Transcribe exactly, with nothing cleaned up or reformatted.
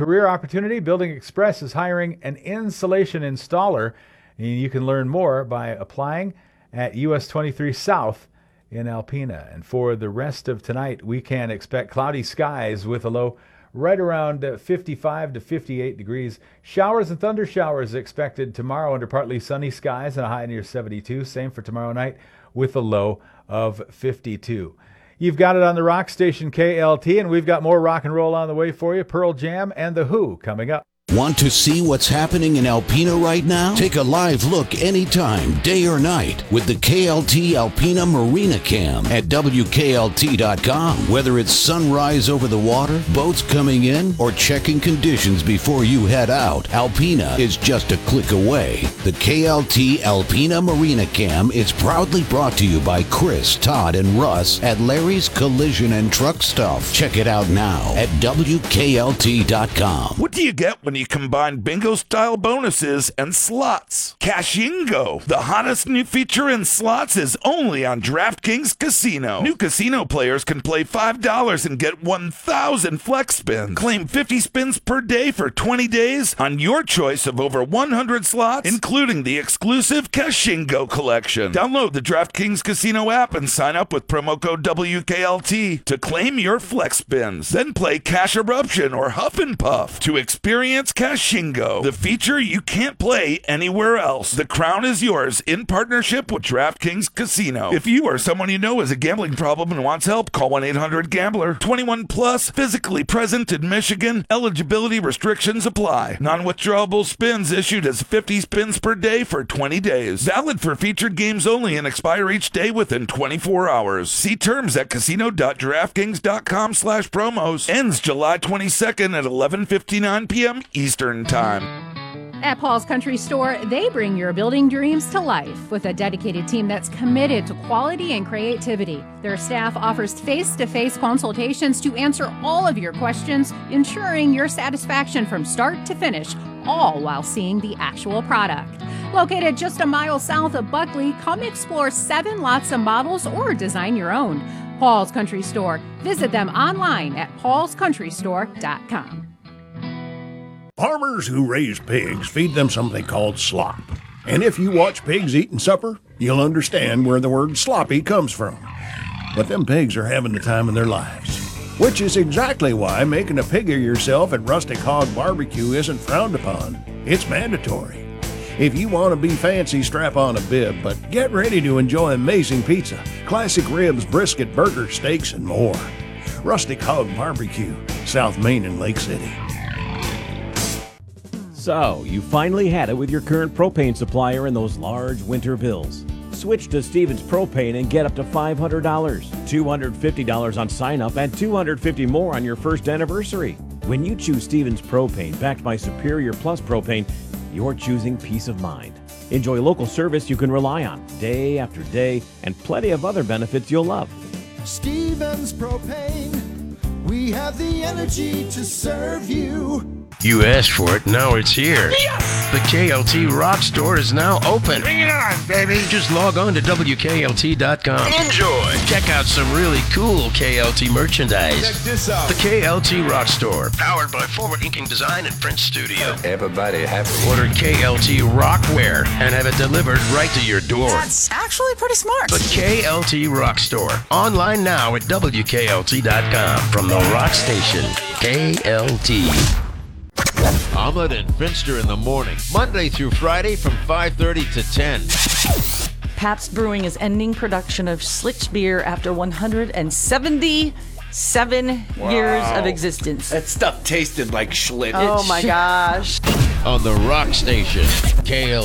career opportunity. Building Express is hiring an insulation installer. And you can learn more by applying at U S twenty-three South in Alpena. And for the rest of tonight, we can expect cloudy skies with a low right around fifty-five to fifty-eight degrees. Showers and thunder showers expected tomorrow under partly sunny skies and a high near seventy-two. Same for tomorrow night with a low of fifty-two. You've got it on the rock station K L T, and we've got more rock and roll on the way for you. Pearl Jam and The Who coming up. Want to see what's happening in Alpena right now? Take a live look anytime, day or night, with the K L T Alpena Marina Cam at W K L T dot com. Whether it's sunrise over the water, boats coming in, or checking conditions before you head out, Alpena is just a click away. The K L T Alpena Marina Cam is proudly brought to you by Chris, Todd, and Russ at Larry's Collision and Truck Stuff. Check it out now at W K L T dot com. What do you get when you combine bingo-style bonuses and slots? Cashingo, the hottest new feature in slots, is only on DraftKings Casino. New casino players can play five dollars and get one thousand flex spins. Claim fifty spins per day for twenty days on your choice of over one hundred slots, including the exclusive Cashingo collection. Download the DraftKings Casino app and sign up with promo code W K L T to claim your flex spins. Then play Cash Eruption or Huff and Puff to experience Cashingo, the feature you can't play anywhere else. The crown is yours in partnership with DraftKings Casino. If you or someone you know has a gambling problem and wants help, call one eight hundred gambler. twenty-one plus, physically present in Michigan. Eligibility restrictions apply. Non-withdrawable spins issued as fifty spins per day for twenty days. Valid for featured games only and expire each day within twenty-four hours. See terms at casino dot draftkings dot com slash promos. Ends July twenty-second at eleven fifty-nine p.m. Eastern Time. At Paul's Country Store, they bring your building dreams to life with a dedicated team that's committed to quality and creativity. Their staff offers face-to-face consultations to answer all of your questions, ensuring your satisfaction from start to finish, all while seeing the actual product. Located just a mile south of Buckley, come explore seven lots of models or design your own. Paul's Country Store. Visit them online at pauls country store dot com. Farmers who raise pigs feed them something called slop. And if you watch pigs eating supper, you'll understand where the word sloppy comes from. But them pigs are having the time of their lives. Which is exactly why making a pig of yourself at Rustic Hog Barbecue isn't frowned upon. It's mandatory. If you want to be fancy, strap on a bib, but get ready to enjoy amazing pizza, classic ribs, brisket, burger, steaks, and more. Rustic Hog Barbecue, South Main and Lake City. So, you finally had it with your current propane supplier and those large winter bills. Switch to Stevens Propane and get up to five hundred dollars, two hundred fifty dollars on sign-up, and two hundred fifty dollars more on your first anniversary. When you choose Stevens Propane, backed by Superior Plus Propane, you're choosing peace of mind. Enjoy local service you can rely on day after day, and plenty of other benefits you'll love. Stevens Propane, we have the energy to serve you. You asked for it, now it's here. Yes! The K L T Rock Store is now open. Bring it on, baby. Just log on to W K L T dot com. Enjoy. Check out some really cool K L T merchandise. Check this out. The K L T Rock Store, powered by Forward Inking Design and Print Studio. Everybody happy. Order K L T Rockwear and have it delivered right to your door. That's actually pretty smart. The K L T Rock Store. Online now at W K L T dot com. From the rock station, K L T. Ahmed and Finster in the morning, Monday through Friday from five thirty to ten. Pabst Brewing is ending production of Schlitz beer after one hundred seventy-seven wow. years of existence. That stuff tasted like Schlitz. Oh my gosh. On the rock station, K L T.